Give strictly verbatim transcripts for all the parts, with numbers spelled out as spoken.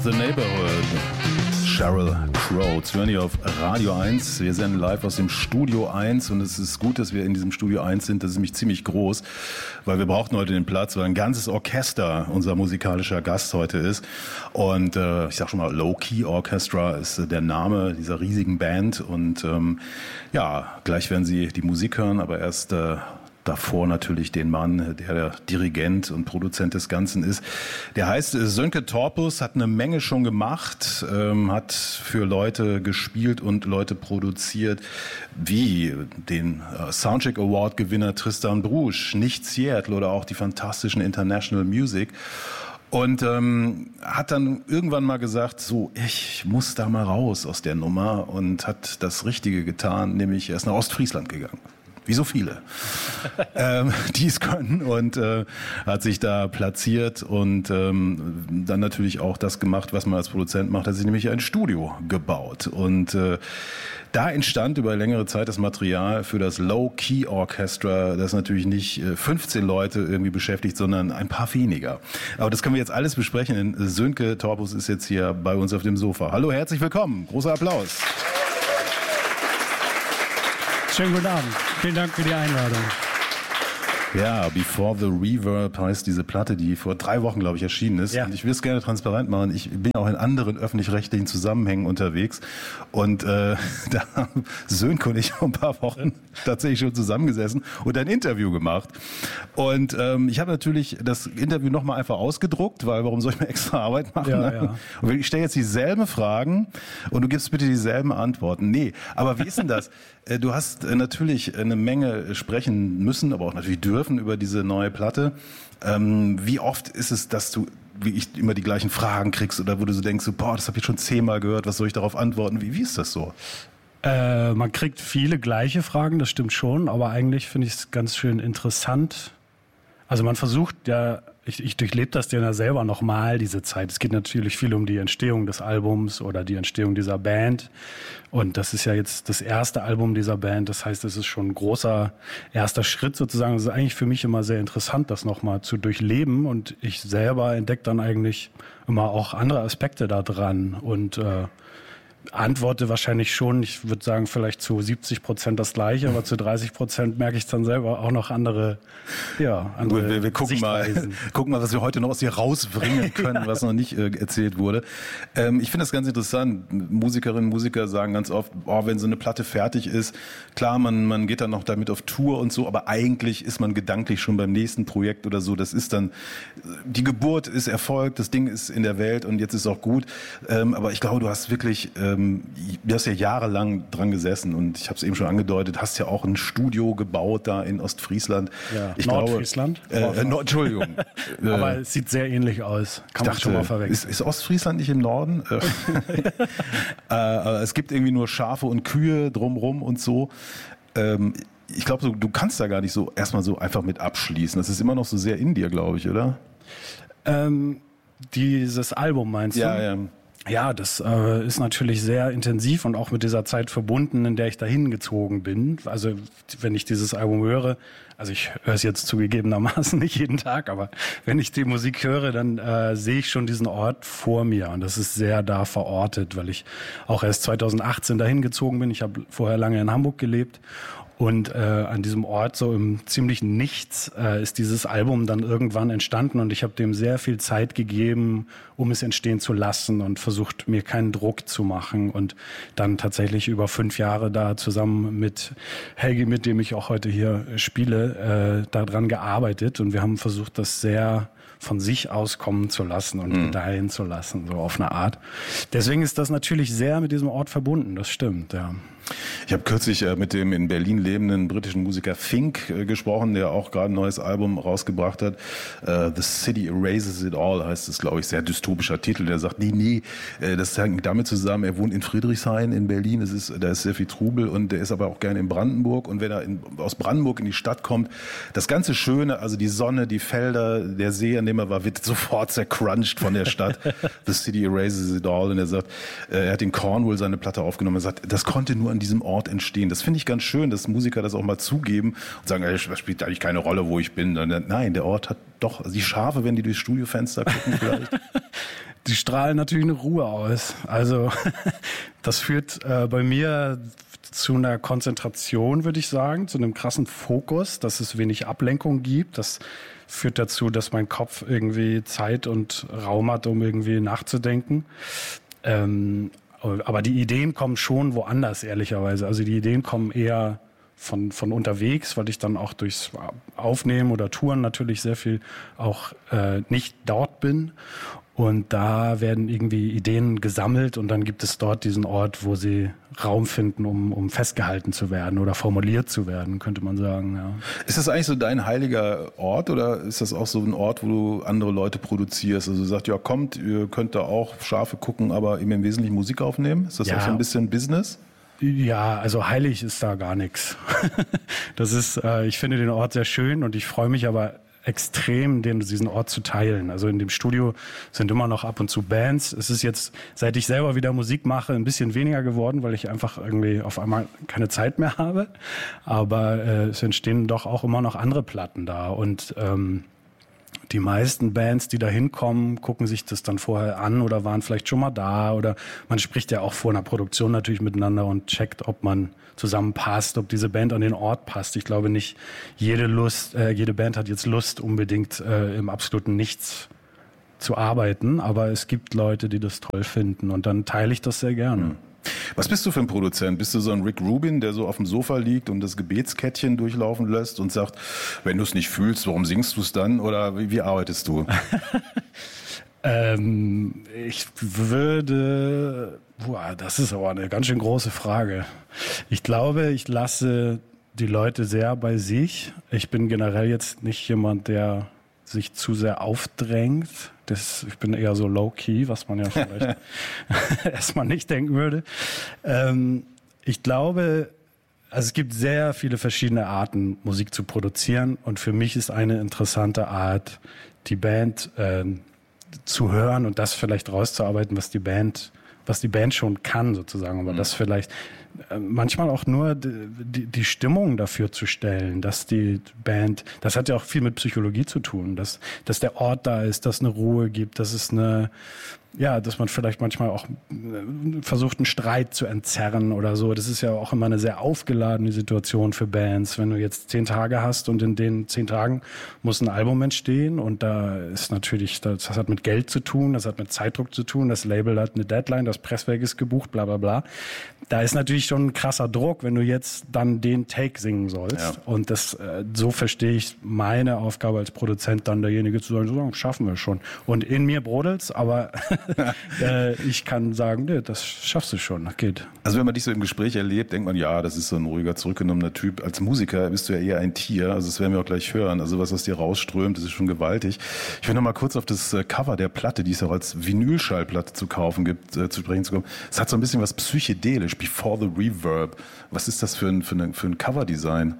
The Neighborhood, Sheryl Crow. Wir hören hier auf Radio eins. Wir senden live aus dem Studio eins und es ist gut, dass wir in diesem Studio eins sind. Das ist nämlich ziemlich groß, weil wir brauchten heute den Platz, weil ein ganzes Orchester unser musikalischer Gast heute ist. Und äh, ich sag schon mal, Low Key Orchestra ist äh, der Name dieser riesigen Band. Und ähm, ja, gleich werden Sie die Musik hören, aber erst... Äh, Davor natürlich den Mann, der der Dirigent und Produzent des Ganzen ist. Der heißt Sönke Torpus, hat eine Menge schon gemacht, ähm, hat für Leute gespielt und Leute produziert, wie den äh, Soundcheck Award Gewinner Tristan Brusch, Nicht Seattle oder auch die fantastischen International Music. Und ähm, hat dann irgendwann mal gesagt, so, ich muss da mal raus aus der Nummer, und hat das Richtige getan, nämlich er ist nach Ostfriesland gegangen. Wie so viele, ähm, die es können, und äh, hat sich da platziert und ähm, dann natürlich auch das gemacht, was man als Produzent macht, hat sich nämlich ein Studio gebaut. Und äh, da entstand über längere Zeit das Material für das Low Key Orchestra, das natürlich nicht äh, fünfzehn Leute irgendwie beschäftigt, sondern ein paar weniger. Aber das können wir jetzt alles besprechen, denn Sönke Torpus ist jetzt hier bei uns auf dem Sofa. Hallo, herzlich willkommen, großer Applaus. Schönen guten Abend. Vielen Dank für die Einladung. Ja, Before the Reverb heißt diese Platte, die vor drei Wochen, glaube ich, erschienen ist. Ja. Und ich will es gerne transparent machen. Ich bin auch in anderen öffentlich-rechtlichen Zusammenhängen unterwegs. Und äh, da haben Sönke und ich vor ein paar Wochen tatsächlich schon zusammengesessen und ein Interview gemacht. Und ähm, ich habe natürlich das Interview nochmal einfach ausgedruckt, weil warum soll ich mir extra Arbeit machen? Ja, ne? ja. Und ich stelle jetzt dieselben Fragen und du gibst bitte dieselben Antworten. Nee, aber wie ist denn das? Du hast natürlich eine Menge sprechen müssen, aber auch natürlich dürfen über diese neue Platte. Ähm, wie oft ist es, dass du wie ich immer die gleichen Fragen kriegst oder wo du so denkst, so, boah, das habe ich schon zehnmal gehört, was soll ich darauf antworten? Wie, wie ist das so? Äh, man kriegt viele gleiche Fragen, das stimmt schon, aber eigentlich finde ich es ganz schön interessant. Also man versucht ja, ich, ich durchlebe das ja selber nochmal, diese Zeit. Es geht natürlich viel um die Entstehung des Albums oder die Entstehung dieser Band. Und das ist ja jetzt das erste Album dieser Band. Das heißt, es ist schon ein großer erster Schritt sozusagen. Es ist eigentlich für mich immer sehr interessant, das nochmal zu durchleben. Und ich selber entdecke dann eigentlich immer auch andere Aspekte da dran. Und äh, antworte wahrscheinlich schon, ich würde sagen, vielleicht zu siebzig Prozent das Gleiche, aber zu dreißig Prozent merke ich dann selber auch noch andere, ja, andere wir, wir gucken mal, gucken mal, was wir heute noch aus dir rausbringen können, was noch nicht äh, erzählt wurde. Ähm, ich finde das ganz interessant. Musikerinnen und Musiker sagen ganz oft, oh, wenn so eine Platte fertig ist, klar, man, man geht dann noch damit auf Tour und so, aber eigentlich ist man gedanklich schon beim nächsten Projekt oder so. Das ist dann, die Geburt ist erfolgt, das Ding ist in der Welt und jetzt ist auch gut. Ähm, aber ich glaube, du hast wirklich, ähm, du hast ja jahrelang dran gesessen und ich habe es eben schon angedeutet, hast ja auch ein Studio gebaut da in Ostfriesland. Ja, ich Nordfriesland? Glaube, äh, Nord, Entschuldigung. Aber es sieht sehr ähnlich aus. Kann man schon mal verwechseln. Ist, ist Ostfriesland nicht im Norden? äh, es gibt irgendwie nur Schafe und Kühe drumrum und so. Ähm, ich glaube, du, du kannst da gar nicht so erstmal so einfach mit abschließen. Das ist immer noch so sehr in dir, glaube ich, oder? Ähm, dieses Album meinst du? Ja, ja. Ja, das äh, ist natürlich sehr intensiv und auch mit dieser Zeit verbunden, in der ich dahin gezogen bin. Also wenn ich dieses Album höre, also ich höre es jetzt zugegebenermaßen nicht jeden Tag, aber wenn ich die Musik höre, dann äh, sehe ich schon diesen Ort vor mir und das ist sehr da verortet, weil ich auch erst zweitausendachtzehn dahin gezogen bin. Ich habe vorher lange in Hamburg gelebt. Und äh, an diesem Ort, so im ziemlichen Nichts, äh, ist dieses Album dann irgendwann entstanden und ich habe dem sehr viel Zeit gegeben, um es entstehen zu lassen und versucht, mir keinen Druck zu machen und dann tatsächlich über fünf Jahre da zusammen mit Helgi, mit dem ich auch heute hier spiele, äh, daran gearbeitet und wir haben versucht, das sehr von sich aus kommen zu lassen und mhm. gedeihen zu lassen, so auf eine Art. Deswegen ist das natürlich sehr mit diesem Ort verbunden, das stimmt, ja. Ich habe kürzlich äh, mit dem in Berlin lebenden britischen Musiker Fink äh, gesprochen, der auch gerade ein neues Album rausgebracht hat. Äh, The City Erases It All heißt es, glaube ich, sehr dystopischer Titel. Der sagt, nee, nee, äh, das hängt damit zusammen, er wohnt in Friedrichshain in Berlin, es ist, da ist sehr viel Trubel und der ist aber auch gerne in Brandenburg und wenn er in, aus Brandenburg in die Stadt kommt, das ganze Schöne, also die Sonne, die Felder, der See, an dem er war, wird sofort zercrunched von der Stadt. The City Erases It All und er sagt, äh, er hat in Cornwall seine Platte aufgenommen, er sagt, das konnte nur an diesem Ort entstehen. Das finde ich ganz schön, dass Musiker das auch mal zugeben und sagen, es spielt eigentlich keine Rolle, wo ich bin. Nein, der Ort hat doch, also die Schafe, wenn die durchs Studiofenster gucken vielleicht. Die strahlen natürlich eine Ruhe aus. Also das führt äh, bei mir zu einer Konzentration, würde ich sagen, zu einem krassen Fokus, dass es wenig Ablenkung gibt. Das führt dazu, dass mein Kopf irgendwie Zeit und Raum hat, um irgendwie nachzudenken. Ähm, aber die Ideen kommen schon woanders, ehrlicherweise. Also die Ideen kommen eher von, von unterwegs, weil ich dann auch durchs Aufnehmen oder Touren natürlich sehr viel auch äh, nicht dort bin. Und da werden irgendwie Ideen gesammelt und dann gibt es dort diesen Ort, wo sie Raum finden, um, um festgehalten zu werden oder formuliert zu werden, könnte man sagen. Ja. Ist das eigentlich so dein heiliger Ort oder ist das auch so ein Ort, wo du andere Leute produzierst? Also du sagst, ja kommt, ihr könnt da auch Schafe gucken, aber eben im Wesentlichen Musik aufnehmen? Ist das Ja. auch so ein bisschen Business? Ja, also heilig ist da gar nichts. Das ist, äh, ich finde den Ort sehr schön und ich freue mich aber extrem, den, diesen Ort zu teilen. Also in dem Studio sind immer noch ab und zu Bands. Es ist jetzt, seit ich selber wieder Musik mache, ein bisschen weniger geworden, weil ich einfach irgendwie auf einmal keine Zeit mehr habe. Aber äh, es entstehen doch auch immer noch andere Platten da. Und ähm, die meisten Bands, die da hinkommen, gucken sich das dann vorher an oder waren vielleicht schon mal da. Oder man spricht ja auch vor einer Produktion natürlich miteinander und checkt, ob man zusammenpasst, ob diese Band an den Ort passt. Ich glaube nicht, jede Lust, äh, jede Band hat jetzt Lust, unbedingt äh, im absoluten Nichts zu arbeiten, aber es gibt Leute, die das toll finden und dann teile ich das sehr gerne. Was bist du für ein Produzent? Bist du so ein Rick Rubin, der so auf dem Sofa liegt und das Gebetskettchen durchlaufen lässt und sagt, wenn du es nicht fühlst, warum singst du es dann? Oder wie, wie arbeitest du? ähm, ich würde... Boah, das ist aber eine ganz schön große Frage. Ich glaube, ich lasse die Leute sehr bei sich. Ich bin generell jetzt nicht jemand, der sich zu sehr aufdrängt. Das, ich bin eher so low-key, was man ja vielleicht erstmal nicht denken würde. Ähm, ich glaube, also es gibt sehr viele verschiedene Arten, Musik zu produzieren. Und für mich ist eine interessante Art, die Band äh, zu hören und das vielleicht rauszuarbeiten, was die Band was die Band schon kann, sozusagen, aber mhm. das vielleicht äh, manchmal auch nur die, die, die Stimmung dafür zu stellen, dass die Band, das hat ja auch viel mit Psychologie zu tun, dass, dass der Ort da ist, dass es eine Ruhe gibt, dass es eine, ja, dass man vielleicht manchmal auch versucht, einen Streit zu entzerren oder so. Das ist ja auch immer eine sehr aufgeladene Situation für Bands. Wenn du jetzt zehn Tage hast und in den zehn Tagen muss ein Album entstehen und da ist natürlich, das, das hat mit Geld zu tun, das hat mit Zeitdruck zu tun, das Label hat eine Deadline, das Presswerk ist gebucht, bla bla bla. Da ist natürlich schon ein krasser Druck, wenn du jetzt dann den Take singen sollst. Ja. Und das, äh, so verstehe ich meine Aufgabe als Produzent, dann derjenige zu sagen, so schaffen wir schon. Und in mir brodelt's, aber äh, ich kann sagen, nee, das schaffst du schon, das geht. Also wenn man dich so im Gespräch erlebt, denkt man, ja, das ist so ein ruhiger, zurückgenommener Typ. Als Musiker bist du ja eher ein Tier, also das werden wir auch gleich hören. Also was aus dir rausströmt, das ist schon gewaltig. Ich will noch mal kurz auf das Cover der Platte, die es auch als Vinylschallplatte zu kaufen gibt, äh, zu sprechen zu kommen. Es hat so ein bisschen was psychedelisch, Before the Reverb. Was ist das für ein, für ein, für ein Coverdesign?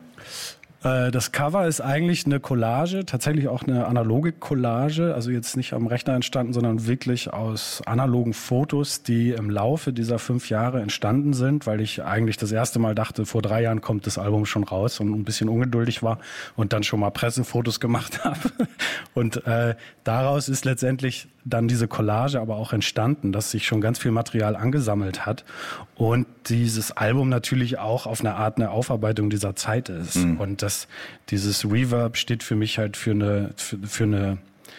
Das Cover ist eigentlich eine Collage, tatsächlich auch eine analoge Collage, also jetzt nicht am Rechner entstanden, sondern wirklich aus analogen Fotos, die im Laufe dieser fünf Jahre entstanden sind, weil ich eigentlich das erste Mal dachte, vor drei Jahren kommt das Album schon raus und ein bisschen ungeduldig war und dann schon mal Pressefotos gemacht habe. Und äh, daraus ist letztendlich dann diese Collage aber auch entstanden, dass sich schon ganz viel Material angesammelt hat und dieses Album natürlich auch auf eine Art eine Aufarbeitung dieser Zeit ist. Mhm. Und das, dieses Reverb steht für mich halt für eine, für, für eine,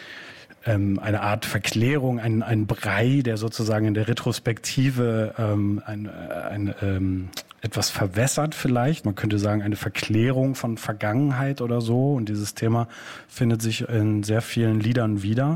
ähm, eine Art Verklärung, ein, ein Brei, der sozusagen in der Retrospektive ähm, ein, ein, ähm, etwas verwässert vielleicht. Man könnte sagen, eine Verklärung von Vergangenheit oder so. Und dieses Thema findet sich in sehr vielen Liedern wieder.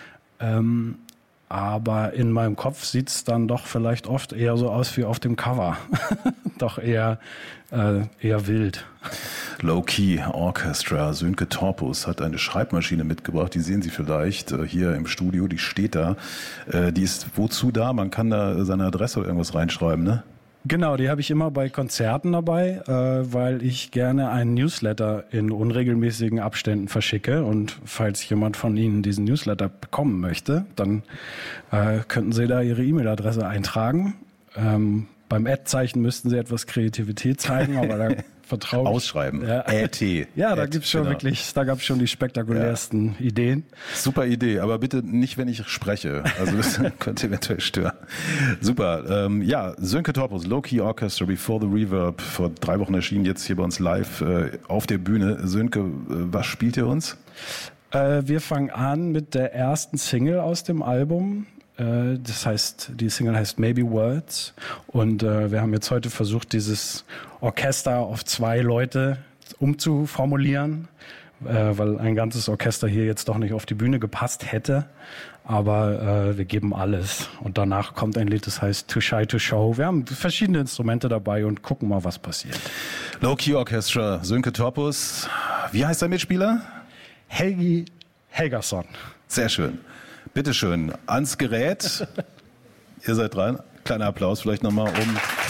Ähm, aber in meinem Kopf sieht's dann doch vielleicht oft eher so aus wie auf dem Cover. Doch eher, äh, eher wild. Low-Key Orchestra. Sönke Torpus hat eine Schreibmaschine mitgebracht. Die sehen Sie vielleicht äh, hier im Studio. Die steht da. Äh, die ist wozu da? Man kann da seine Adresse oder irgendwas reinschreiben, ne? Genau, die habe ich immer bei Konzerten dabei, äh, weil ich gerne einen Newsletter in unregelmäßigen Abständen verschicke. Und falls jemand von Ihnen diesen Newsletter bekommen möchte, dann äh, könnten Sie da Ihre E-Mail-Adresse eintragen. Ähm, beim Ad-Zeichen müssten Sie etwas Kreativität zeigen, aber da vertraue mich. Ausschreiben. Ja, Ä T. ja da Ät, gibt's schon genau. wirklich, da gab es schon die spektakulärsten ja. Ideen. Super Idee, aber bitte nicht, wenn ich spreche. Also das könnte eventuell stören. Super. Ähm, ja, Sönke Torpus, Low Key Orchestra, Before the Reverb, vor drei Wochen erschienen, jetzt hier bei uns live äh, auf der Bühne. Sönke, äh, was spielt ihr uns? Äh, wir fangen an mit der ersten Single aus dem Album. Äh, das heißt, die Single heißt Maybe Words. Und äh, wir haben jetzt heute versucht, dieses Orchester auf zwei Leute umzuformulieren, äh, weil ein ganzes Orchester hier jetzt doch nicht auf die Bühne gepasst hätte. Aber äh, wir geben alles. Und danach kommt ein Lied, das heißt Too Shy to Show. Wir haben verschiedene Instrumente dabei und gucken mal, was passiert. Low Key Orchestra, Sönke Torpus. Wie heißt der Mitspieler? Helgi Helgason. Sehr schön. Bitteschön, ans Gerät. Ihr seid dran. Kleiner Applaus vielleicht nochmal, um